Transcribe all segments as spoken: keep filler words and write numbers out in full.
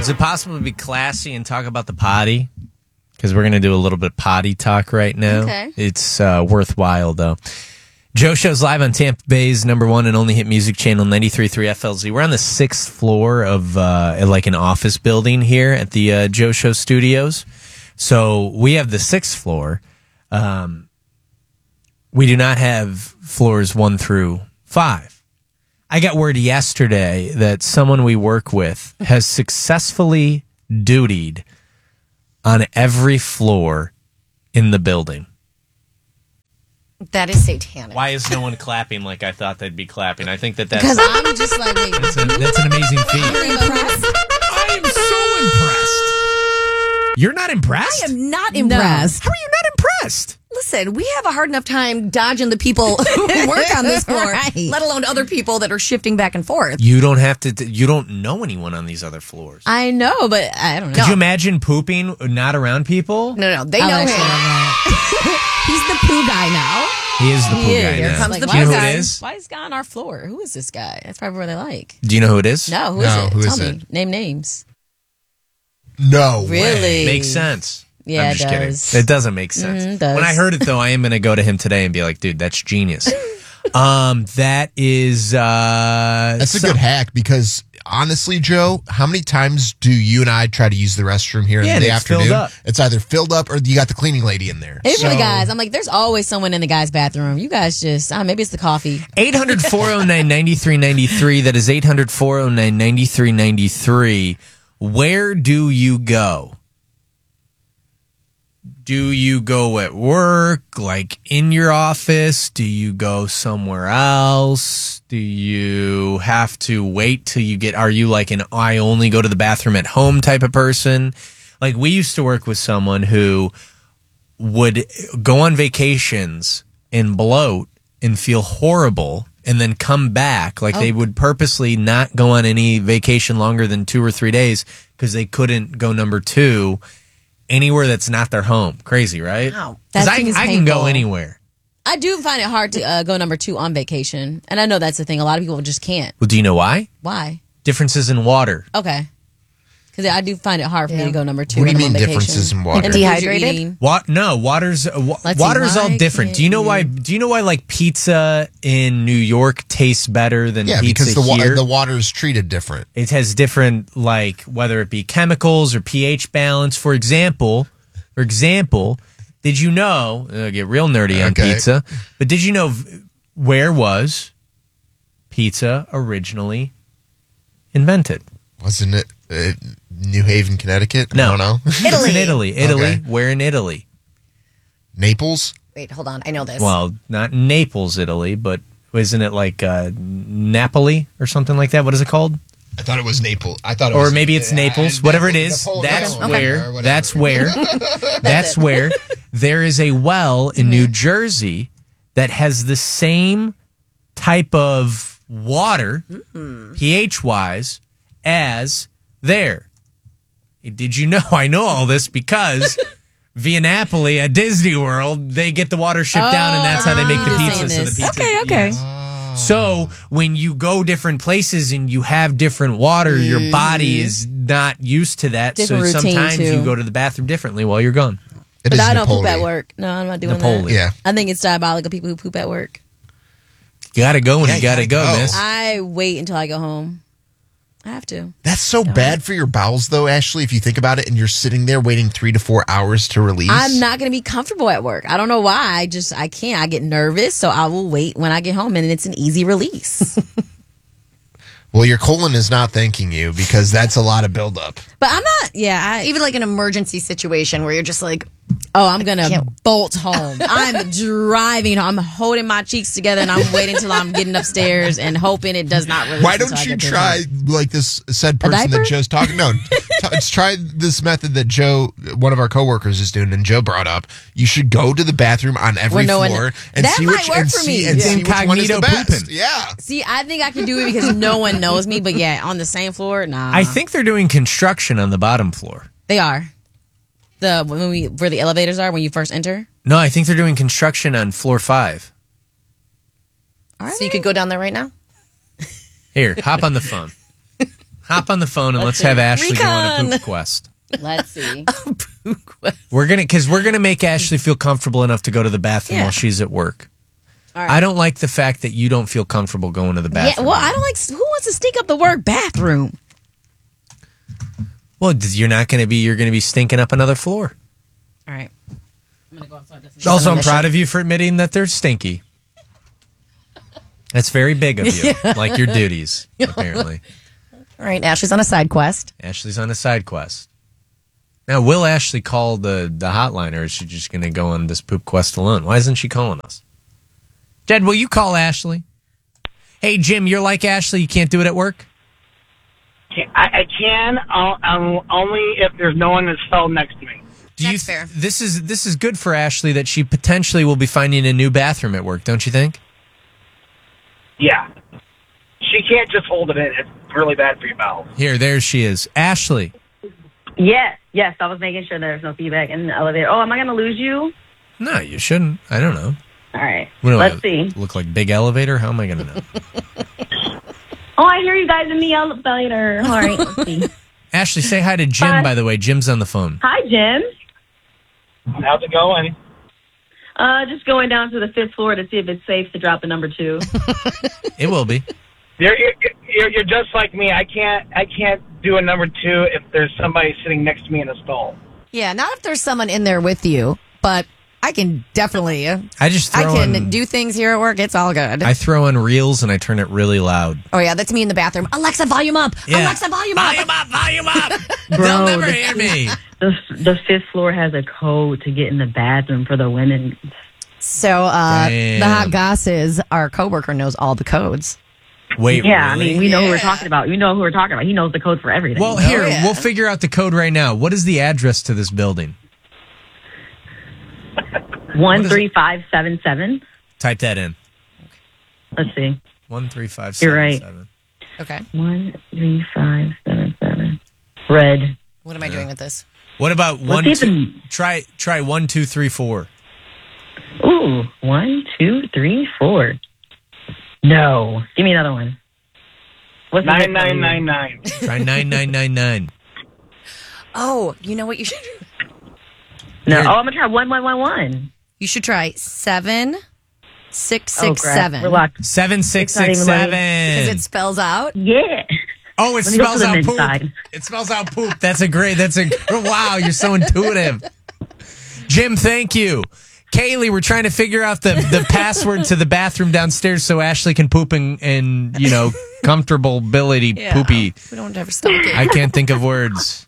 Is it possible to be classy and talk about the potty? Because we're going to do a little bit of potty talk right now. Okay. It's uh, worthwhile, though. Joe Show's live on Tampa Bay's number one and only hit music channel, ninety-three point three F L Z. We're on the sixth floor of uh, like an office building here at the uh, Joe Show studios. So we have the sixth floor. Um, we do not have floors one through five. I got word yesterday that someone we work with has successfully dutied on every floor in the building. That is satanic. Why is no one clapping like I thought they'd be clapping? I think that that's... Because I'm just like... Wait, that's, a, that's an amazing feat. I am so impressed. You're not impressed? I am not impressed. No. How are you not impressed? Listen, we have a hard enough time dodging the people who work on this floor, Right. let alone other people that are shifting back and forth. You don't have to... You don't know anyone on these other floors. I know, but I don't know. Could you imagine pooping not around people? No, no, they I'll know actually him. love that. He's the poo guy now. He is the He poo is. guy Here now. comes Like, the Do you know poo who guy. it is? Why is this guy on our floor? Who is this guy? That's probably what they like. Do you know who it is? No, who is No, it? who Tell is me. it? Name names. No Really? way. Makes sense. Yeah, I'm it just does. kidding. It doesn't make sense. Mhm, it does. When I heard it, though, I am going to go to him today and be like, dude, that's genius. um, that is... Uh, That's a some- good hack because honestly, Joe, how many times do you and I try to use the restroom here Yeah, in the and it's filled afternoon? up. It's either filled up or you got the cleaning lady in there. Maybe for the So- guys, I'm like, there's always someone in the guy's bathroom. You guys just, uh, maybe it's the coffee. eight hundred, four oh nine, nine three nine three. That is eight hundred, four oh nine, nine three nine three. Where do you go? Do you go at work, like in your office? Do you go somewhere else? Do you have to wait till you get, are you like an I only go to the bathroom at home type of person? Like we used to work with someone who would go on vacations and bloat and feel horrible and then come back. Like they would purposely not go on any vacation longer than two or three days because they couldn't go number two anywhere that's not their home. Crazy, right? Wow. 'Cause That I, seems I can go painful. anywhere. I do find it hard to uh, go number two on vacation. And I know that's the thing. A lot of people just can't. Well, do you know why? Why? Differences in water. Okay. Because I do find it hard for me Yeah. to go number two. What do you when I'm mean on vacation. differences in water? And Because you're dehydrated? eating- What? No, water's uh, wa- Let's see, water's all why different. can't Do you know you- why? Do you know why like pizza in New York tastes better than Yeah, pizza because the wa- here? the water is treated different. It has different, like, whether it be chemicals or pH balance. For example, for example, did you know, I'll get real nerdy on Okay. pizza, but did you know v- where was pizza originally invented? Wasn't it uh, New Haven, Connecticut? No. I don't know. It's in Italy. Italy. Okay. Where in Italy? Naples? Wait, hold on. I know this. Well, not Naples, Italy, but isn't it like uh, Napoli or something like that? What is it called? I thought it was Naples. I thought it Or was, maybe it's uh, Naples, uh, whatever it Naples, is. Napoleon, That's or where. whatever. That's where. That's where there is a well in New Jersey that has the same type of water, pH wise, as there. Did you know? I know all this because via Napoli at Disney World, they get the water shipped down, and that's how they make the Oh, pizza. saying So the this. pizza, Okay, okay. yes. So when you go different places and you have different water, your body is not used to that. Different so routine, sometimes too. you go to the bathroom differently while you're gone. It But is I don't poop Napoli. at work. No, I'm not doing Napoli. that. Yeah. I think it's diabolical people who poop at work. You gotta go when Yeah, you gotta you go, gotta go. miss. I wait until I go home. I have to. That's so bad for your bowels, though, Ashley, if you think about it, and you're sitting there waiting three to four hours to release. I'm not going to be comfortable at work. I don't know why. I just, I can't. I get nervous, so I will wait when I get home, and it's an easy release. Well, your colon is not thanking you because that's a lot of buildup. But I'm not, yeah, I, Even like an emergency situation where you're just like, oh, I'm going to can't- bolt home. I'm driving. I'm holding my cheeks together, and I'm waiting until I'm getting upstairs and hoping it does not release. Why until don't I you get to try home. like this said person diaper? that Joe's talking? No, t- let's try this method that Joe, one of our coworkers, is doing, and Joe brought up. You should go to the bathroom on every Where no one- floor and That see might which work and for see, me. and Yeah. see which one is the Incognito best. pooping. Yeah, See, I think I can do it because no one knows me, but yeah, on the same floor, nah. I think they're doing construction on the bottom floor. they are. The when we where the elevators are when you first enter. No, I think they're doing construction on floor five. Are so they? you could go down there right now? Here, hop on the phone. Hop on the phone and let's, Let's have see. Ashley go on a Recon. poop quest. Let's see. We're gonna because we're gonna make Ashley feel comfortable enough to go to the bathroom Yeah. while she's at work. All right. I don't like the fact that you don't feel comfortable going to the Yeah, bathroom. well, I don't like. Who wants to stink up the work bathroom? Well, you're not going to be. You're going to be stinking up another floor. All right. Also, on a I'm proud mission. of you for admitting that they're stinky. That's very big of you, like your duties, apparently. All right, Ashley's on a side quest. Ashley's on a side quest. Now, will Ashley call the, the hotline, or is she just going to go on this poop quest alone? Why isn't she calling us? Jed, will you call Ashley? Hey, Jim, you're like Ashley. You can't do it at work? I, I can, uh, um, only if there's no one that's spelled next to me. Do you That's th- fair. This is this is good for Ashley that she potentially will be finding a new bathroom at work, don't you think? Yeah. She can't just hold it in. It's really bad for your bowels. Here, there she is. Ashley. Yes, yes. I was making sure there's no feedback in the elevator. Oh, am I going to lose you? No, you shouldn't. I don't know. All right. What do Let's I see. look like big elevator? How am I going to know? Oh, I hear you guys in the elevator. All right. Let's see. Ashley, say hi to Jim, Hi. by the way. Jim's on the phone. Hi, Jim. How's it going? Uh, just going down to the fifth floor to see if it's safe to drop the number two. It will be. You're, you're, you're just like me. I can't I can't do a number two if there's somebody sitting next to me in a stall. Yeah, not if there's someone in there with you, but I can definitely. uh, I just I throw can on, do things here at work. It's all good. I throw on reels and I turn it really loud. oh yeah, that's me in the bathroom. Alexa, volume up. Yeah. Alexa, volume up. Volume up, volume up. Bro, They'll never the- hear me. The, the fifth floor has a code to get in the bathroom for the women. So uh, Damn. the hot goss is our coworker knows all the codes. Wait, Yeah, really? I mean, we know who we're talking about. You know who we're talking about. He knows the code for everything. Well, here, yeah. we'll figure out the code right now. What is the address to this building? one three five seven seven. Type that in. Let's see. One three five You're seven right. seven. Okay. one three five seven seven. Red. What am I doing with this? What about one? What's Two, even- try try one two three four. Ooh, one, two, three, four. No. Give me another one. What's the Nine next nine one? nine nine. Try nine nine nine nine. Oh, you know what you should do? No. Here. Oh, I'm gonna try one one one one. You should try seven six Oh, six crap. seven. Relax. Seven six It's not six even letting- Because seven. it spells out. Yeah. Oh, it Let me go smells to the out men's poop. side. It smells out poop. That's a great. That's a wow. You're so intuitive, Jim. Thank you, Kaylee. We're trying to figure out the the password to the bathroom downstairs so Ashley can poop and and you know comfortable ability Yeah. poopy. We don't have stomach ache. I can't think of words.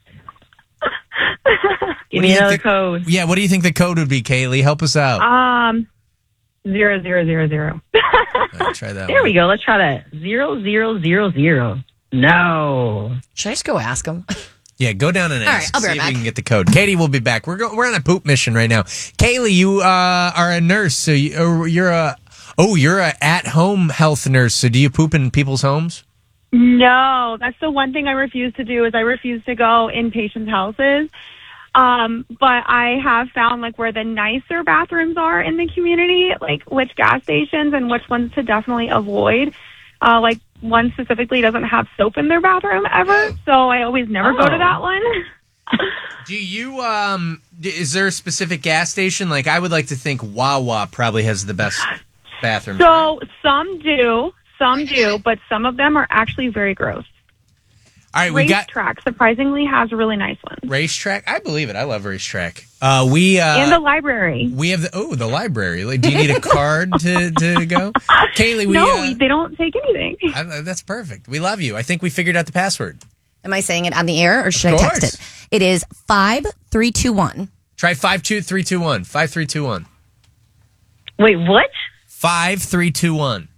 Give What do me you another think- code. Yeah, what do you think the code would be, Kaylee? Help us out. Um, zero zero zero zero. All right, try that. There one. we go. Let's try that. Zero zero zero zero. No. Should I just go ask him? Yeah, go down and All right, ask. I'll be See right if we back. can get the code. Katie will be back. We're go- we're on a poop mission right now. Kaylee, you uh, are a nurse, so you, or you're a oh, you're a at home health nurse. So do you poop in people's homes? No, that's the one thing I refuse to do is I refuse to go in patients' houses. Um, but I have found like where the nicer bathrooms are in the community, like which gas stations and which ones to definitely avoid. Uh, like one specifically doesn't have soap in their bathroom ever, so I always never go to Oh. that one. Do you um? d- Is there a specific gas station? Like I would like to think Wawa probably has the best bathroom. So some do, some do, but some of them are actually very gross. All right, we got Racetrack surprisingly has really nice ones. racetrack. I believe it. I love racetrack. Uh, we uh, And the library. we have the oh the library. Like, do you need a card to to go? Kaylee, we no, uh, they don't take anything. I, that's perfect. We love you. I think we figured out the password. Am I saying it on the air or should Of I text course. it? It is five three two one. Try five two three two one. Five three two one. Wait, what? Five three two one.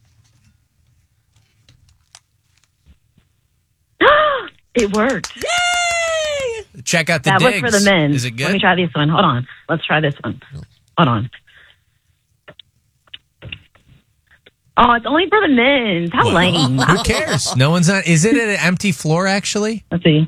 It worked. Check out the That digs. was for the men. Is it good? Let me try this one. Hold on. Let's try this one. Hold on. Oh, it's only for the men. How Well, lame. Who cares? No one's on. Is it an empty floor? Actually, Let's see.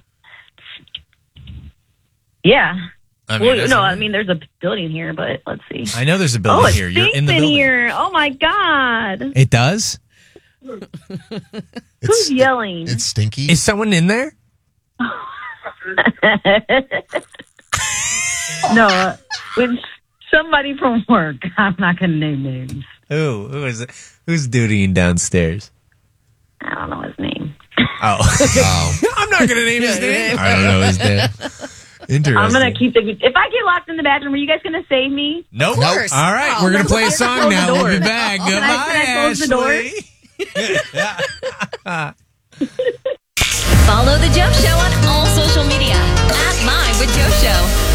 Yeah. I mean, Well, that's no, a- I mean, there's a building here, but let's see. I know there's a Oh, building it here. You're stinks in in, the building. here. Oh my god. It does. Who's yelling? It's Stinky. Is someone in there? No, uh, when somebody from work. I'm not going to name names. Who? Who is it? Who's dutying downstairs? I don't know his name. Oh. Oh. I'm not going to name his name. I don't know his name. Interesting. I'm going to keep the. If I get locked in the bathroom, are you guys going to save me? Nope. Of course. All right, Oh, we're going to no. play a song Close the now. We'll door. be back. Can I- Goodbye, can I close the door? Ashley. Follow The Joe Show on all social media at Live with Joe Show.